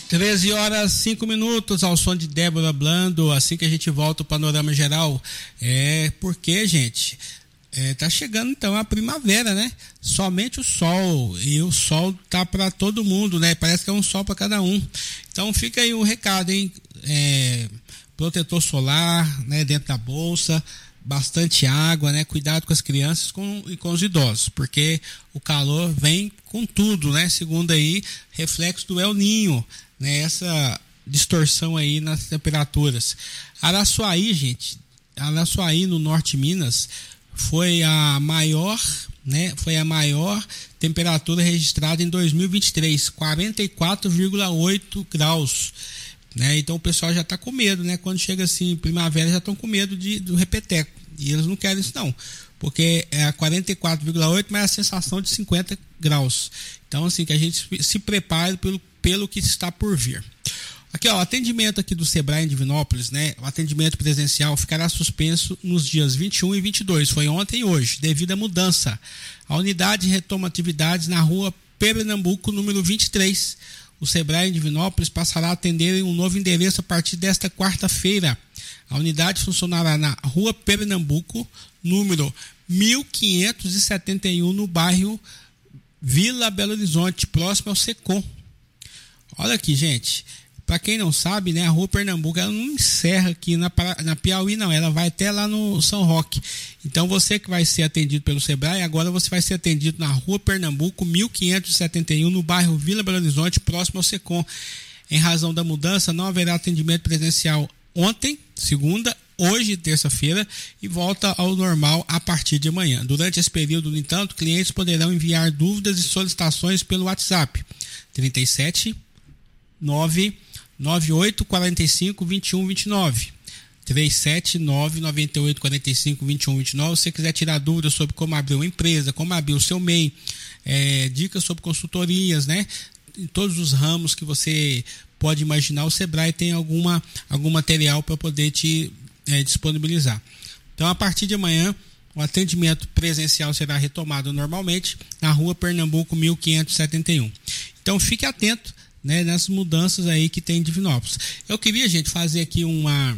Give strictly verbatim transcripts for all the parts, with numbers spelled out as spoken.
treze horas, cinco minutos, ao som de Débora Blando. Assim que a gente volta o panorama geral, é porque, gente, é, tá chegando então a primavera, né? Somente o sol, e o sol tá para todo mundo, né? Parece que é um sol para cada um. Então fica aí o recado, hein? É, protetor solar, né, dentro da bolsa, bastante água, né? Cuidado com as crianças com, e com os idosos, porque o calor vem com tudo, né? Segundo aí, reflexo do El Ninho, né? Essa distorção aí nas temperaturas. Araçuaí, gente, Araçuaí no norte de Minas foi a maior, né? Foi a maior temperatura registrada em dois mil e vinte e três, quarenta e quatro vírgula oito graus. Né? Então o pessoal já está com medo, né? Quando chega assim primavera já estão com medo de, do repeteco, e eles não querem isso não, porque é a quarenta e quatro vírgula oito, mas é a sensação de cinquenta graus. Então assim, que a gente se prepare pelo, pelo que está por vir. Aqui, ó, o atendimento aqui do Sebrae em Divinópolis, né? O atendimento presencial ficará suspenso nos dias vinte e um e vinte e dois, foi ontem e hoje, devido à mudança. A unidade retoma atividades na rua Pernambuco, número vinte e três. O Sebrae em Divinópolis passará a atender em um novo endereço a partir desta quarta-feira. A unidade funcionará na rua Pernambuco, número mil quinhentos e setenta e um, no bairro Vila Belo Horizonte, próximo ao Secom. Olha aqui, gente. Para quem não sabe, né, a rua Pernambuco ela não encerra aqui na, na Piauí, não. Ela vai até lá no São Roque. Então você que vai ser atendido pelo Sebrae, agora você vai ser atendido na rua Pernambuco, mil quinhentos e setenta e um, no bairro Vila Belo Horizonte, próximo ao Secom. Em razão da mudança, não haverá atendimento presencial ontem, segunda, hoje, terça-feira, e volta ao normal a partir de amanhã. Durante esse período, no entanto, clientes poderão enviar dúvidas e solicitações pelo WhatsApp trinta e sete, nove nove oito quatro cinco, dois um dois nove, três sete nove, nove oito quatro cinco, dois um dois nove. Se você quiser tirar dúvidas sobre como abrir uma empresa, como abrir o seu M E I, é, dicas sobre consultorias, né? Em todos os ramos que você pode imaginar, o Sebrae tem alguma, algum material para poder te é, disponibilizar. Então, a partir de amanhã, o atendimento presencial será retomado normalmente na rua Pernambuco, mil quinhentos e setenta e um. Então, fique atento, né, nas mudanças aí que tem em Divinópolis. Eu queria, gente, fazer aqui uma,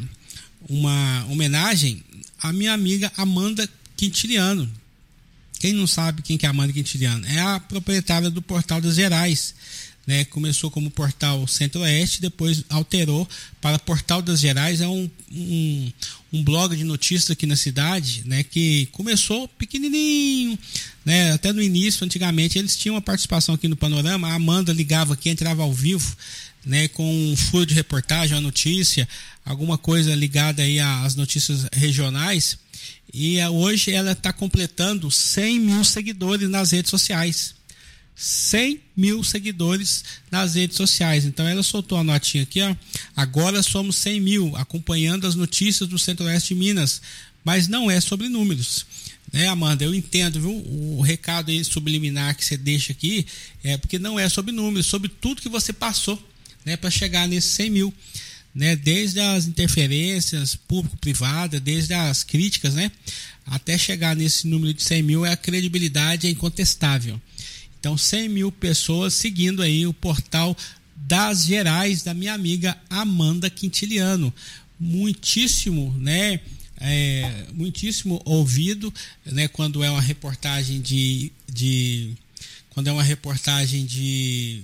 uma homenagem à minha amiga Amanda Quintiliano. Quem não sabe quem que é a Amanda Quintiliano? É a proprietária do Portal das Gerais, né? Começou como Portal Centro-Oeste, depois alterou para Portal das Gerais. É um, um, um blog de notícias aqui na cidade, né? Que começou pequenininho, né? Até no início, antigamente, eles tinham uma participação aqui no Panorama. A Amanda ligava aqui, entrava ao vivo, né? Com um furo de reportagem, uma notícia, alguma coisa ligada aí às notícias regionais. E hoje ela está completando cem mil seguidores nas redes sociais. cem mil seguidores nas redes sociais. Então ela soltou a notinha aqui, ó. Agora somos cem mil, acompanhando as notícias do Centro-Oeste de Minas. Mas não é sobre números, né, Amanda? Eu entendo, viu? O recado aí subliminar que você deixa aqui é porque não é sobre números, sobre tudo que você passou, né, para chegar nesses cem mil. Né, desde as interferências público-privada, desde as críticas, né, até chegar nesse número de cem mil, a credibilidade é incontestável. Então, cem mil pessoas seguindo aí o Portal das Gerais da minha amiga Amanda Quintiliano. Muitíssimo, né, é, muitíssimo ouvido, né, quando é uma reportagem de, de quando é uma reportagem de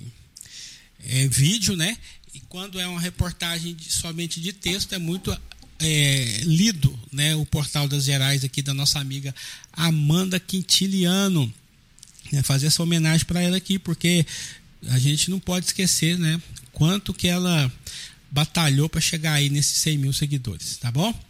é, vídeo, né? E quando é uma reportagem de, somente de texto, é muito é, lido, né, o Portal das Gerais aqui da nossa amiga Amanda Quintiliano. Né, fazer essa homenagem para ela aqui, porque a gente não pode esquecer, né, quanto que ela batalhou para chegar aí nesses cem mil seguidores, tá bom?